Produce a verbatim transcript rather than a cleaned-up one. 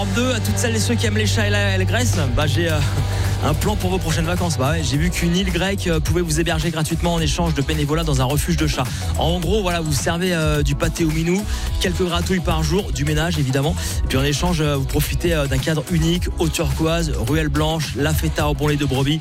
Europe deux. À toutes celles et ceux qui aiment les chats et la, la Grèce, bah, j'ai euh, un plan pour vos prochaines vacances. Bah ouais, j'ai vu qu'une île grecque euh, pouvait vous héberger gratuitement en échange de bénévolat dans un refuge de chats. En gros, voilà, vous servez euh, du pâté au minou, quelques gratouilles par jour, du ménage évidemment. Et puis en échange, euh, vous profitez euh, d'un cadre unique, eau turquoise, ruelle blanche, la feta au bon lait de brebis.